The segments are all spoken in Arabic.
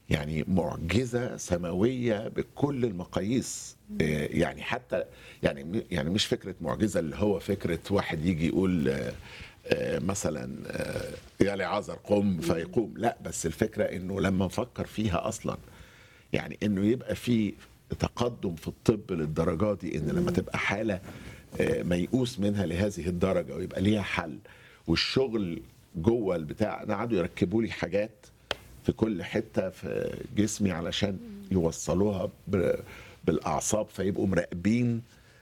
يعني معجزة سماوية بكل المقاييس. يعني حتى يعني مش فكرة معجزة اللي هو فكرة واحد يجي يقول مثلا يا لعازر قم فيقوم، لا، بس الفكرة انه لما نفكر فيها اصلا، يعني انه يبقى في تقدم في الطب للدرجات دي، ان لما تبقى حالة ميؤوس منها لهذه الدرجة ويبقى ليها حل، والشغل جوه البتاع، انا قعدوا يركبوا لي حاجات في كل حتة في جسمي علشان يوصلوها بالاعصاب، فيبقوا مراقبين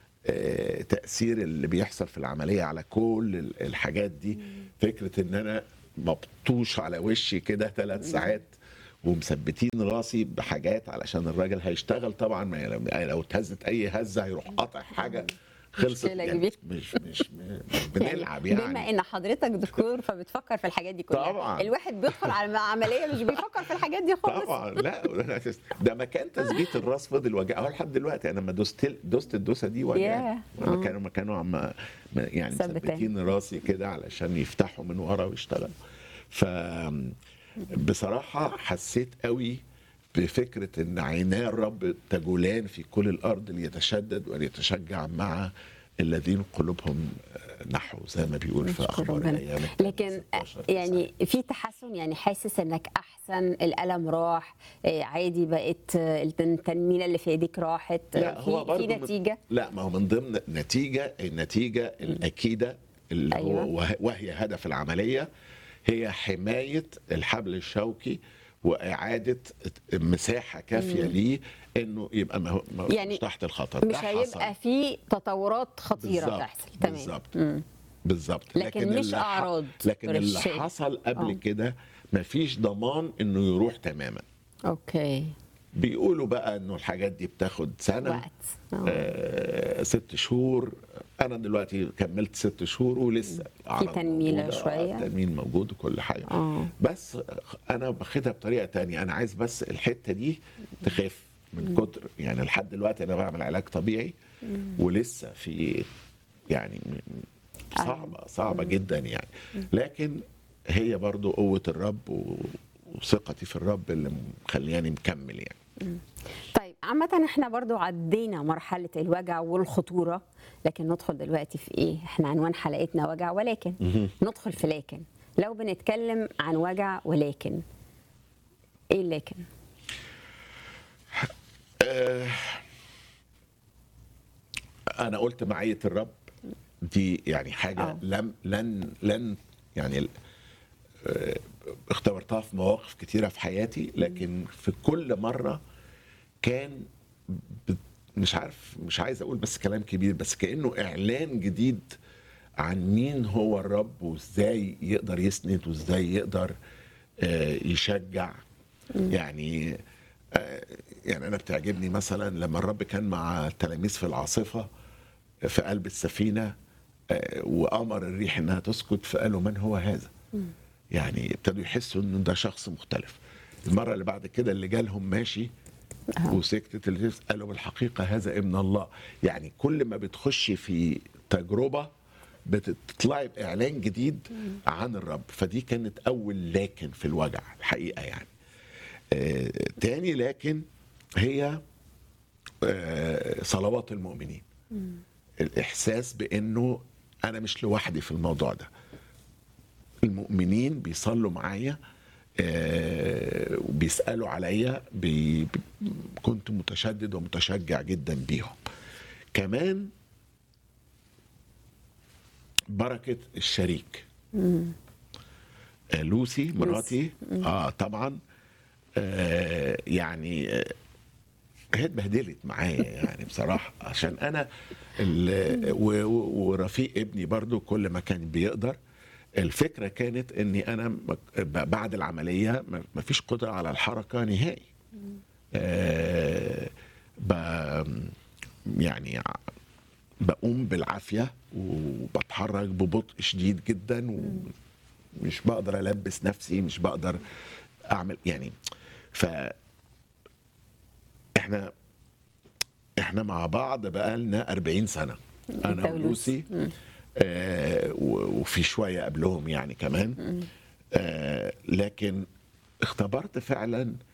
تأثير اللي بيحصل في العملية على كل الحاجات دي. فكرة ان انا مبطوش على وشي كده 3 ساعات ومثبتين راسي بحاجات علشان الراجل هيشتغل طبعا، ما لو اتهزت اي هزة هيروح قاطع حاجة، خلصت. مشكلة يعني كبيرة. مش بنلعب بما يعني. ان حضرتك دكتور فبتفكر في الحاجات دي كلها، طبعا الواحد بيدخل على عملية مش بيفكر في الحاجات دي خالص. طبعا، لا ده مكان تثبيت الراس فضل وجع لحد دلوقتي. انا لما دوست الدوسه دي وجعني. ياه. لما كانوا يعني ثبتان. مثبتين راسي كده علشان يفتحوا من ورا ويشتغلوا. ف بصراحه حسيت قوي بفكره ان عينا الرب تجولان في كل الارض ليتشدد وليتشجع مع الذين قلوبهم نحو، زي ما بيقول في نشكر اخبار ربنا. الايام. لكن 16 يعني في تحسن، يعني حاسس انك احسن، الالم راح، عادي بقت، التنميله اللي في ايديك راحت، لا هو في برضو نتيجه. لا، ما هو من ضمن النتيجة الأكيدة اللي هو أيوة. وهي هدف العملية، هي حماية الحبل الشوكي وإعادة مساحة كافية ليه إنه يبقى مش يعني تحت الخطر. ده مش حصل هيبقى في تطورات خطيره بالظبط تحصل. تمام. بالظبط بالظبط. لكن مش اعراض لكن اللي رشاش. حصل قبل كده مفيش ضمان إنه يروح تماما. اوكي. بيقولوا بقى انه الحاجات دي بتاخد سنة، وقت. 6 شهور. انا دلوقتي كملت 6 شهور ولسه في تنميله شويه. التنميل موجود وكل حاجة. بس انا باخدها بطريقة تانية. انا عايز بس الحتة دي تخف من كتر، يعني لحد دلوقتي انا بعمل علاج طبيعي ولسه في يعني صعبة جدا يعني. لكن هي برضو قوة الرب وثقتي في الرب اللي مخلياني مكمل يعني. طيب عامة احنا برضو عدينا مرحلة الوجع والخطورة، لكن ندخل دلوقتي في ايه؟ احنا عنوان حلقتنا وجع ولكن. ندخل في لكن. لو بنتكلم عن وجع ولكن، ايه اللكن؟ انا قلت معية الرب دي يعني حاجة لن يعني اختبرتها في مواقف كتيرة في حياتي، لكن في كل مرة كان مش عايز اقول بس كلام كبير، بس كأنه اعلان جديد عن مين هو الرب وازاي يقدر يسند وازاي يقدر يشجع. يعني انا بتعجبني مثلا لما الرب كان مع التلاميذ في العاصفة في قلب السفينة وأمر الريح انها تسكت، فقالوا من هو هذا؟ يعني ابتدوا يحسوا ان ده شخص مختلف. المرة اللي بعد كده اللي جالهم ماشي وسكتت اللي قالوا بالحقيقة هذا ابن الله. يعني كل ما بتخشي في تجربة بتطلعي بإعلان جديد عن الرب. فدي كانت أول لكن في الوجع الحقيقة يعني. تاني لكن هي صلوات المؤمنين. الإحساس بأنه أنا مش لوحدي في الموضوع ده، المؤمنين بيصلوا معايا وبيسألوا عليا. كنت متشدد ومتشجع جدا بيهم. كمان بركة الشريك. لوسي مراتي طبعا يعني هي اتبهدلت معايا يعني بصراحة، عشان أنا ورفيق ابني برضو كل ما كان بيقدر. الفكرة كانت اني انا بعد العملية مفيش قدرة على الحركة نهائي. يعني بقوم بالعافية وبتحرك ببطء شديد جدا ومش بقدر ألبس نفسي، مش بقدر أعمل يعني. احنا مع بعض بقالنا 40 سنة، أنا ولوسي. وفي شوية قبلهم يعني كمان. لكن اختبرت فعلا